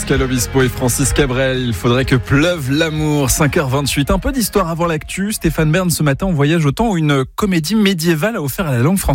Pascal Obispo et Francis Cabrel. Il faudrait que pleuve l'amour. 5h28. Un peu d'histoire avant l'actu. Stéphane Bern, ce matin, on voyage au temps où une comédie médiévale a offert à la langue française